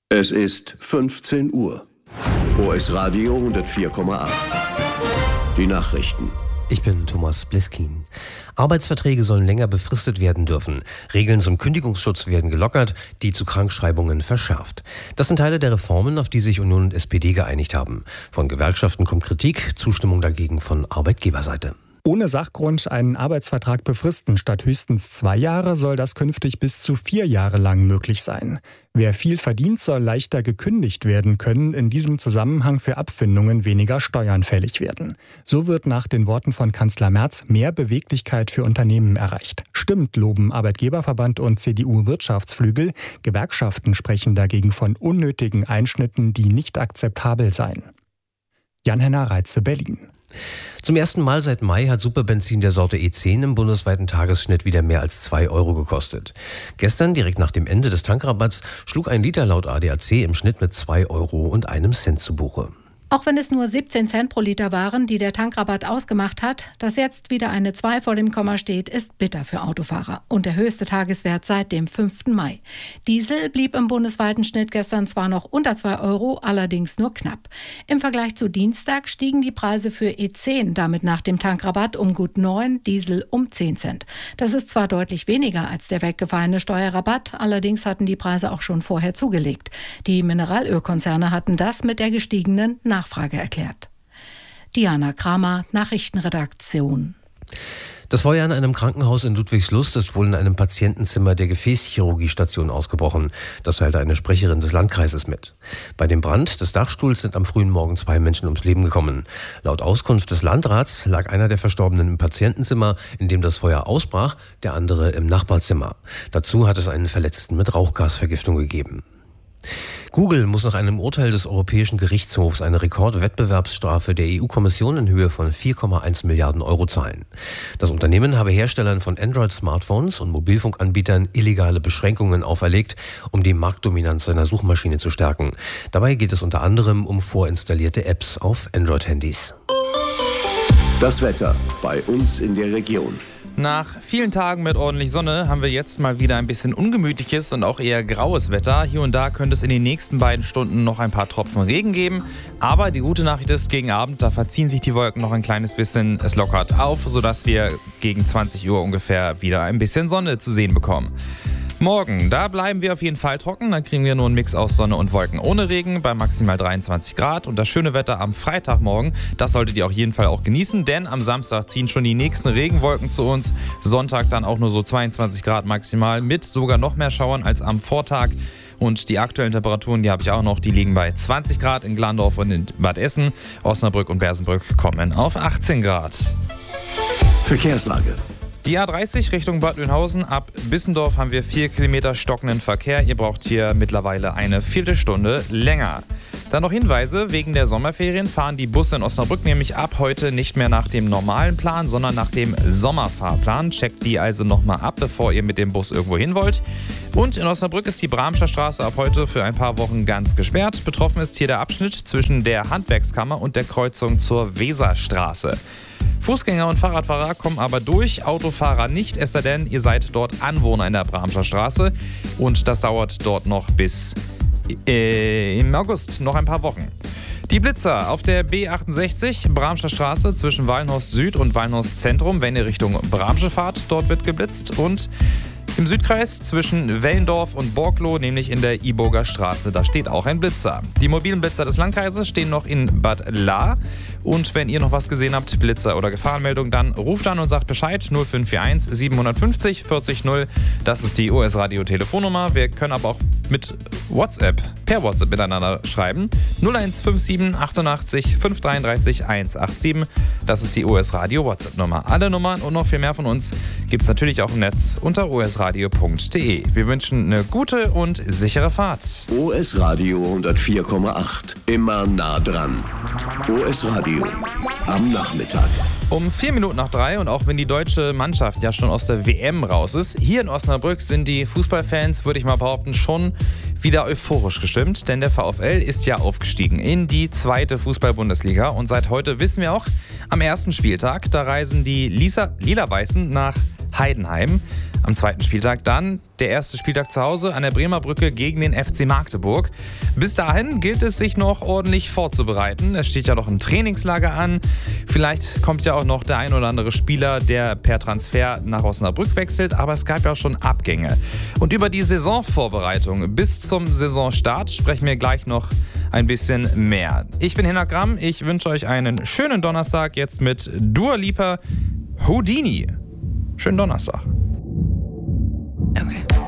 Es ist 15 Uhr. OS Radio 104,8. Die Nachrichten. Ich bin Thomas Bliskin. Arbeitsverträge sollen länger befristet werden dürfen. Regeln zum Kündigungsschutz werden gelockert, die zu Krankschreibungen verschärft. Das sind Teile der Reformen, auf die sich Union und SPD geeinigt haben. Von Gewerkschaften kommt Kritik, Zustimmung dagegen von Arbeitgeberseite. Ohne Sachgrund einen Arbeitsvertrag befristen statt höchstens 2 Jahre soll das künftig bis zu 4 Jahre lang möglich sein. Wer viel verdient, soll leichter gekündigt werden können, in diesem Zusammenhang für Abfindungen weniger Steuern fällig werden. So wird nach den Worten von Kanzler Merz mehr Beweglichkeit für Unternehmen erreicht. Stimmt, loben Arbeitgeberverband und CDU-Wirtschaftsflügel. Gewerkschaften sprechen dagegen von unnötigen Einschnitten, die nicht akzeptabel seien. Jan-Henner Reitze, Berlin. Zum ersten Mal seit Mai hat Superbenzin der Sorte E10 im bundesweiten Tagesschnitt wieder mehr als 2 Euro gekostet. Gestern, direkt nach dem Ende des Tankrabatts, schlug ein Liter laut ADAC im Schnitt mit 2 Euro und einem Cent zu Buche. Auch wenn es nur 17 Cent pro Liter waren, die der Tankrabatt ausgemacht hat, dass jetzt wieder eine 2 vor dem Komma steht, ist bitter für Autofahrer. Und der höchste Tageswert seit dem 5. Mai. Diesel blieb im bundesweiten Schnitt gestern zwar noch unter 2 Euro, allerdings nur knapp. Im Vergleich zu Dienstag stiegen die Preise für E10 damit nach dem Tankrabatt um gut 9, Diesel um 10 Cent. Das ist zwar deutlich weniger als der weggefallene Steuerrabatt, allerdings hatten die Preise auch schon vorher zugelegt. Die Mineralölkonzerne hatten das mit der gestiegenen Nachfrage erklärt. Diana Kramer, Nachrichtenredaktion. Das Feuer in einem Krankenhaus in Ludwigslust ist wohl in einem Patientenzimmer der Gefäßchirurgiestation ausgebrochen. Das teilte eine Sprecherin des Landkreises mit. Bei dem Brand des Dachstuhls sind am frühen Morgen 2 Menschen ums Leben gekommen. Laut Auskunft des Landrats lag einer der Verstorbenen im Patientenzimmer, in dem das Feuer ausbrach, der andere im Nachbarzimmer. Dazu hat es einen Verletzten mit Rauchgasvergiftung gegeben. Google muss nach einem Urteil des Europäischen Gerichtshofs eine Rekordwettbewerbsstrafe der EU-Kommission in Höhe von 4,1 Milliarden Euro zahlen. Das Unternehmen habe Herstellern von Android-Smartphones und Mobilfunkanbietern illegale Beschränkungen auferlegt, um die Marktdominanz seiner Suchmaschine zu stärken. Dabei geht es unter anderem um vorinstallierte Apps auf Android-Handys. Das Wetter bei uns in der Region. Nach vielen Tagen mit ordentlich Sonne haben wir jetzt mal wieder ein bisschen ungemütliches und auch eher graues Wetter. Hier und da könnte es in den nächsten beiden Stunden noch ein paar Tropfen Regen geben. Aber die gute Nachricht ist, gegen Abend, da verziehen sich die Wolken noch ein kleines bisschen. Es lockert auf, sodass wir gegen 20 Uhr ungefähr wieder ein bisschen Sonne zu sehen bekommen. Morgen, da bleiben wir auf jeden Fall trocken. Dann kriegen wir nur einen Mix aus Sonne und Wolken ohne Regen bei maximal 23 Grad. Und das schöne Wetter am Freitagmorgen, das solltet ihr auf jeden Fall auch genießen. Denn am Samstag ziehen schon die nächsten Regenwolken zu uns. Sonntag dann auch nur so 22 Grad maximal mit sogar noch mehr Schauern als am Vortag. Und die aktuellen Temperaturen, die habe ich auch noch, die liegen bei 20 Grad in Glandorf und in Bad Essen. Osnabrück und Bersenbrück kommen auf 18 Grad. Verkehrslage. Die A30 Richtung Bad Oeynhausen ab Bissendorf haben wir 4 Kilometer stockenden Verkehr. Ihr braucht hier mittlerweile eine Viertelstunde länger. Dann noch Hinweise, wegen der Sommerferien fahren die Busse in Osnabrück nämlich ab heute nicht mehr nach dem normalen Plan, sondern nach dem Sommerfahrplan. Checkt die also nochmal ab, bevor ihr mit dem Bus irgendwo hin wollt. Und in Osnabrück ist die Bramscher Straße ab heute für ein paar Wochen ganz gesperrt. Betroffen ist hier der Abschnitt zwischen der Handwerkskammer und der Kreuzung zur Weserstraße. Fußgänger und Fahrradfahrer kommen aber durch, Autofahrer nicht, es sei denn, ihr seid dort Anwohner in der Bramscher Straße. Und das dauert dort noch bis im August, noch ein paar Wochen. Die Blitzer auf der B68 Bramscher Straße zwischen Wallenhorst Süd und Wallenhorst Zentrum, wenn ihr Richtung Bramsche fahrt, dort wird geblitzt. Und im Südkreis zwischen Wellendorf und Borkloh, nämlich in der Iburger Straße, da steht auch ein Blitzer. Die mobilen Blitzer des Landkreises stehen noch in Bad Lahr. Und wenn ihr noch was gesehen habt, Blitzer oder Gefahrenmeldung, dann ruft an und sagt Bescheid. 0541 750 40 0. Das ist die OS Radio Telefonnummer. Wir können aber auch per WhatsApp miteinander schreiben. 0157 88 533 187. Das ist die OS Radio WhatsApp-Nummer. Alle Nummern und noch viel mehr von uns gibt es natürlich auch im Netz unter osradio.de. Wir wünschen eine gute und sichere Fahrt. OS Radio 104,8. Immer nah dran. OS Radio am Nachmittag. Um 4 Minuten nach 3 und auch wenn die deutsche Mannschaft ja schon aus der WM raus ist, hier in Osnabrück sind die Fußballfans, würde ich mal behaupten, schon wieder euphorisch gestimmt, denn der VfL ist ja aufgestiegen in die 2. Fußball-Bundesliga und seit heute wissen wir auch, am ersten Spieltag, da reisen die Lila-Weißen nach Heidenheim. Am zweiten Spieltag dann der erste Spieltag zu Hause an der Bremer Brücke gegen den FC Magdeburg. Bis dahin gilt es, sich noch ordentlich vorzubereiten. Es steht ja noch ein Trainingslager an. Vielleicht kommt ja auch noch der ein oder andere Spieler, der per Transfer nach Osnabrück wechselt. Aber es gab ja auch schon Abgänge. Und über die Saisonvorbereitung bis zum Saisonstart sprechen wir gleich noch ein bisschen mehr. Ich bin Hinak Gramm. Ich wünsche euch einen schönen Donnerstag jetzt mit Dua Lipa Houdini. Schönen Donnerstag. Okay.